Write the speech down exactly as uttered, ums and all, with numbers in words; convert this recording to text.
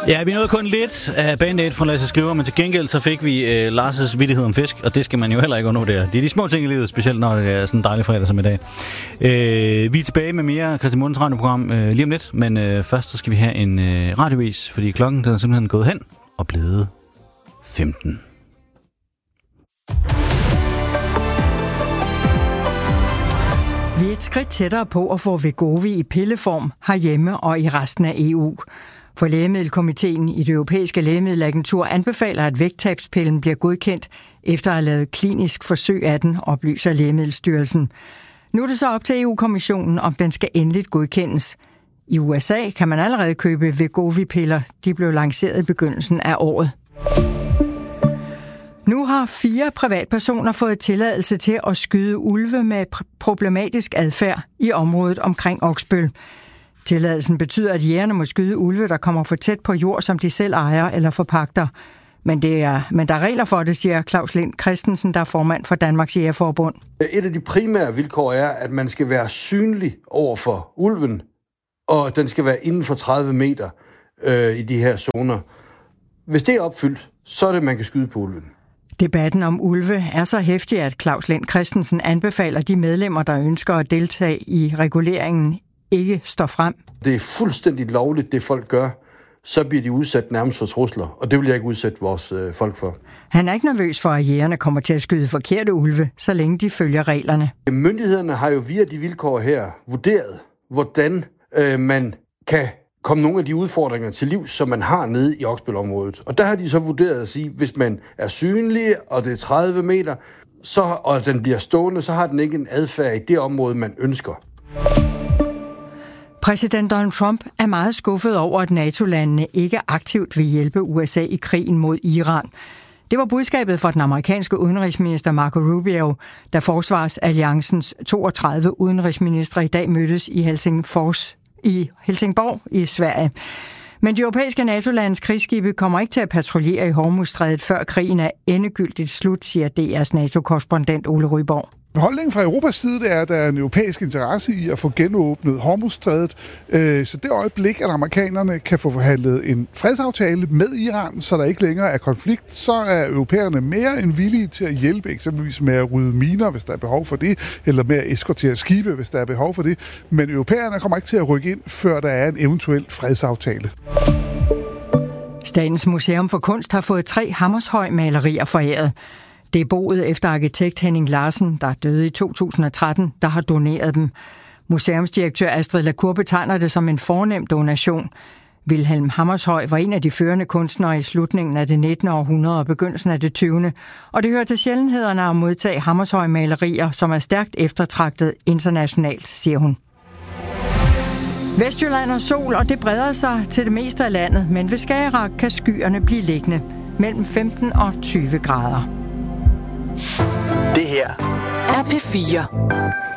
Ja, vi nåede kun lidt af Band-Aid fra Lasse Skriver, men til gengæld så fik vi øh, Lars' vittighed om fisk, og det skal man jo heller ikke undervurdere. Det er de små ting i livet, specielt når det er sådan en dejlig fredag som i dag. Øh, vi er tilbage med mere Christian Mundens radioprogram øh, lige om lidt, men øh, først så skal vi have en øh, radiovis, fordi klokken den er simpelthen gået hen og blevet femten. Vi er et skridt tættere på at få Wegovy i pilleform herhjemme og i resten af E U. For Lægemiddelkomiteen i det europæiske lægemiddelagentur anbefaler, at vægttabspillen bliver godkendt efter at have lavet klinisk forsøg af den, oplyser Lægemiddelstyrelsen. Nu er det så op til E U-kommissionen, om den skal endeligt godkendes. I U S A kan man allerede købe Wegovy-piller. De blev lanceret i begyndelsen af året. Nu har fire privatpersoner fået tilladelse til at skyde ulve med problematisk adfærd i området omkring Oksbøl. Tilladelsen betyder, at jægerne må skyde ulve, der kommer for tæt på jord, som de selv ejer eller forpagter. Men, det er, men der er regler for det, siger Claus Lind Christensen, der er formand for Danmarks Jægerforbund. Et af de primære vilkår er, at man skal være synlig over for ulven, og den skal være inden for tredive meter øh, i de her zoner. Hvis det er opfyldt, så er det, man kan skyde på ulven. Debatten om ulve er så heftig, at Claus Lind Christensen anbefaler de medlemmer, der ønsker at deltage i reguleringen, ikke står frem. Det er fuldstændig lovligt, det folk gør. Så bliver de udsat nærmest for trusler, og det vil jeg ikke udsætte vores øh, folk for. Han er ikke nervøs for, at jægerne kommer til at skyde forkerte ulve, så længe de følger reglerne. Myndighederne har jo via de vilkår her vurderet, hvordan øh, man kan komme nogle af de udfordringer til liv, som man har nede i Oksbøl-området. Og der har de så vurderet at sige, hvis man er synlig, og det er tredive meter, så, og den bliver stående, så har den ikke en adfærd i det område, man ønsker. Præsident Donald Trump er meget skuffet over, at NATO-landene ikke aktivt vil hjælpe U S A i krigen mod Iran. Det var budskabet fra den amerikanske udenrigsminister Marco Rubio, da Forsvarsalliancens toogtredive udenrigsministre i dag mødtes i Helsingfors, i Helsingborg i Sverige. Men de europæiske NATO-landes krigsskibe kommer ikke til at patruljere i Hormuzstrædet, før krigen er endegyldigt slut, siger D R's NATO-korrespondent Ole Ryborg. Holdningen fra Europas side det er, at der er en europæisk interesse i at få genåbnet Hormuzstrædet. Så det øjeblik, at amerikanerne kan få forhandlet en fredsaftale med Iran, så der ikke længere er konflikt, så er europæerne mere end villige til at hjælpe, eksempelvis med at rydde miner, hvis der er behov for det, eller med at eskortere skibe, hvis der er behov for det. Men europæerne kommer ikke til at rykke ind, før der er en eventuel fredsaftale. Statens Museum for Kunst har fået tre Hammershøi-malerier foræret. Det er boet efter arkitekt Henning Larsen, der døde i to tusind og tretten, der har doneret dem. Museumsdirektør Astrid Lacour betegner det som en fornem donation. Wilhelm Hammershøi var en af de førende kunstnere i slutningen af det nittende århundrede og begyndelsen af det tyvende Og det hører til sjældenhederne at modtage Hammershøi-malerier, som er stærkt eftertragtet internationalt, siger hun. Vestjylland og sol, og det breder sig til det meste af landet, men ved Skagerrak kan skyerne blive liggende mellem femten og tyve grader. Det her er P fire.